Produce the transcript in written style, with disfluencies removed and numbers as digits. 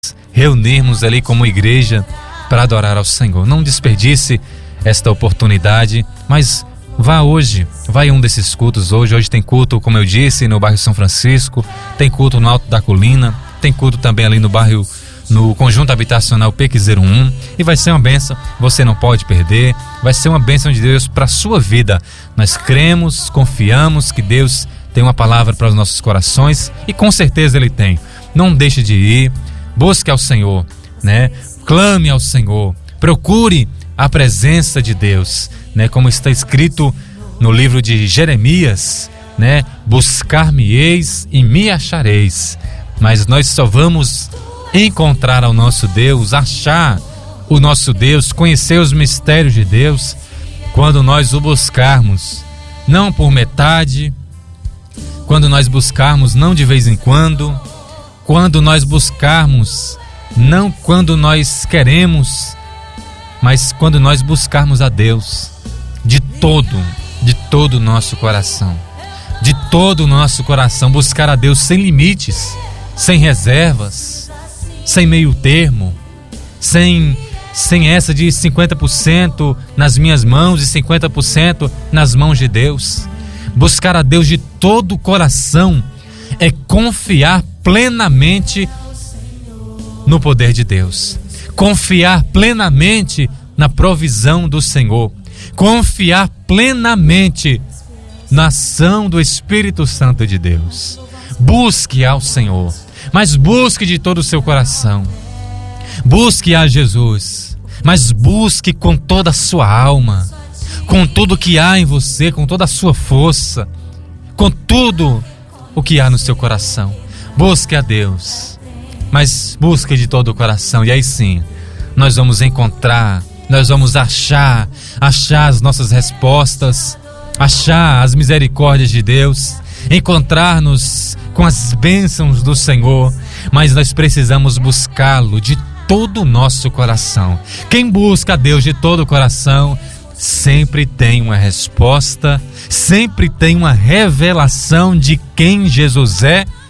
reunirmos ali como igreja para adorar ao Senhor. Não desperdice esta oportunidade, mas vá hoje, vai em um desses cultos hoje. Hoje tem culto, como eu disse, no bairro São Francisco, tem culto no Alto da Colina, tem culto também ali no bairro, no Conjunto Habitacional PEC01, e vai ser uma bênção, você não pode perder, vai ser uma bênção de Deus para a sua vida. Nós cremos, confiamos que Deus tem uma palavra para os nossos corações, e com certeza Ele tem. Não deixe de ir, busque ao Senhor, né? Clame ao Senhor, procure a presença de Deus, né? Como está escrito no livro de Jeremias, né? Buscar-me-eis e me achareis. Mas nós só vamos encontrar ao nosso Deus, achar o nosso Deus, conhecer os mistérios de Deus, quando nós o buscarmos, não por metade, quando nós buscarmos não de vez em quando nós buscarmos não quando nós queremos, mas quando nós buscarmos a Deus de todo o nosso coração, de todo o nosso coração, buscar a Deus sem limites, sem reservas, sem meio termo, sem essa de 50% nas minhas mãos e 50% nas mãos de Deus. Buscar a Deus de todo o coração é confiar plenamente no poder de Deus, confiar plenamente na provisão do Senhor, confiar plenamente na ação do Espírito Santo de Deus. Busque ao Senhor, mas busque de todo o seu coração. Busque a Jesus, mas busque com toda a sua alma, com tudo que há em você, com toda a sua força, com tudo o que há no seu coração. Busque a Deus, mas busque de todo o coração, e aí sim nós vamos encontrar, nós vamos achar as nossas respostas, achar as misericórdias de Deus, encontrar-nos com as bênçãos do Senhor. Mas nós precisamos buscá-lo de todo o nosso coração. Quem busca a Deus de todo o coração sempre tem uma resposta, sempre tem uma revelação de quem Jesus é